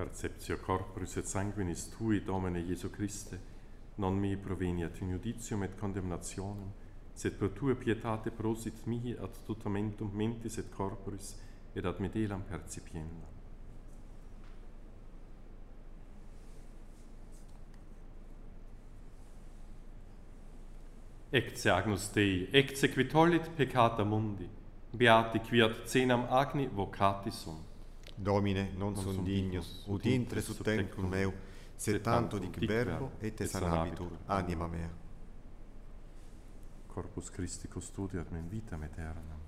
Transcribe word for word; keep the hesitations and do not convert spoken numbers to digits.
Perceptio corporis et sanguinis Tui, Domine Iesu Christe, non mi proveniat in judicium et condemnationem, sed per Tua pietate prosit mihi ad tutamentum mentis et corporis, et ad medelam percipiendam. Ecce agnus Dei, ecce qui tollit peccata mundi, beati quiat cenam agni vocati sunt. Domine, non sum dignus, ut intre sub tecum meu, sed tanto dic verbo, et sanabitur anima mea. Corpus Christi custodiat me in vitam aeternam.